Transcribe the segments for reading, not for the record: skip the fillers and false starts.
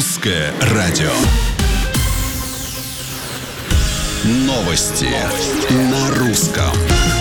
Русское радио. Новости на русском.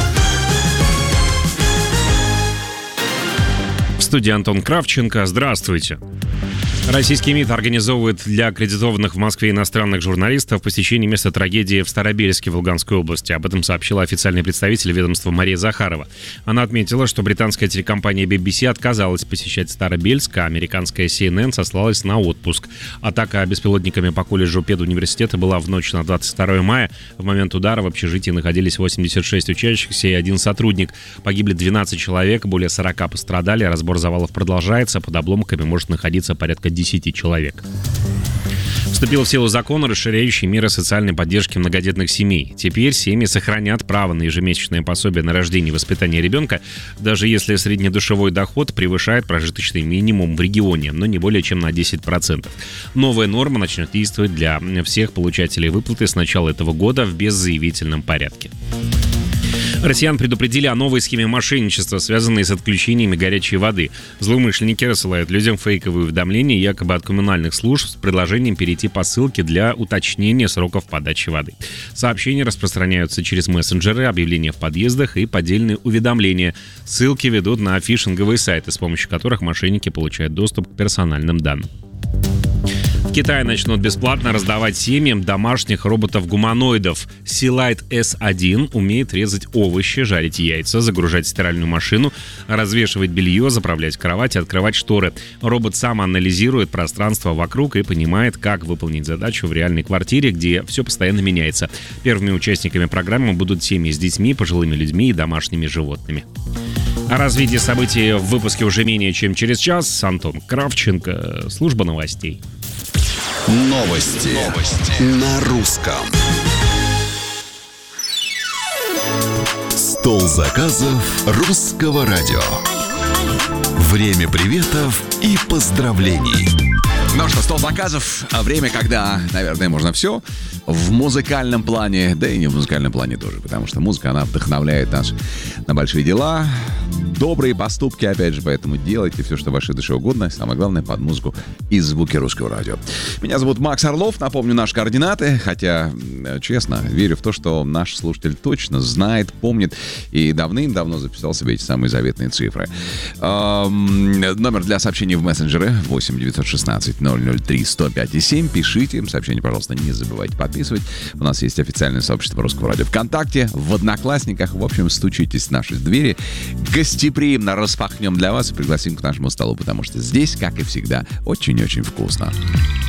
В студии Антон Кравченко. Здравствуйте. Российский МИД организовывает для аккредитованных в Москве иностранных журналистов посещение места трагедии в Старобельске в Луганской области. Об этом сообщила официальный представитель ведомства Мария Захарова. Она отметила, что британская телекомпания BBC отказалась посещать Старобельск, а американская CNN сослалась на отпуск. Атака беспилотниками по колледжу педуниверситета была в ночь на 22 мая. В момент удара в общежитии находились 86 учащихся и один сотрудник. Погибли 12 человек, более 40 пострадали. Разбор завалов продолжается. Под обломками может находиться порядка 10 человек. Вступил в силу закон, расширяющий меры социальной поддержки многодетных семей. Теперь семьи сохранят право на ежемесячное пособие на рождение и воспитание ребенка, даже если среднедушевой доход превышает прожиточный минимум в регионе, но не более чем на 10%. Новая норма начнет действовать для всех получателей выплаты с начала этого года в беззаявительном порядке. Россиян предупредили о новой схеме мошенничества, связанной с отключениями горячей воды. Злоумышленники рассылают людям фейковые уведомления якобы от коммунальных служб с предложением перейти по ссылке для уточнения сроков подачи воды. Сообщения распространяются через мессенджеры, объявления в подъездах и поддельные уведомления. Ссылки ведут на фишинговые сайты, с помощью которых мошенники получают доступ к персональным данным. В Китае начнут бесплатно раздавать семьям домашних роботов-гуманоидов. Sealite S1 умеет резать овощи, жарить яйца, загружать стиральную машину, развешивать белье, заправлять кровать и открывать шторы. Робот сам анализирует пространство вокруг и понимает, как выполнить задачу в реальной квартире, где все постоянно меняется. Первыми участниками программы будут семьи с детьми, пожилыми людьми и домашними животными. О развитии событий в выпуске уже менее чем через час. Антон Кравченко, служба новостей. Новости на русском. Стол заказов русского радио. Время приветов и поздравлений. Ну что, стол заказов. Время, когда, наверное, можно все. В музыкальном плане, да и не в музыкальном плане тоже. Потому что музыка, она вдохновляет нас на большие дела, добрые поступки, опять же. Поэтому делайте все, что вашей душе угодно. Самое главное, под музыку и звуки русского радио. Меня зовут Макс Орлов. Напомню наши координаты. Хотя, честно, верю в то, что наш слушатель точно знает, помнит и давным-давно записал себе эти самые заветные цифры. Номер для сообщений в мессенджеры 8 916 003 105 7. Пишите им сообщения, пожалуйста, не забывайте подписывать. У нас есть официальное сообщество Русского радио ВКонтакте, в Одноклассниках. В общем, стучитесь в наши двери. Гостеприимно распахнем для вас и пригласим к нашему столу, потому что здесь, как и всегда, очень-очень вкусно.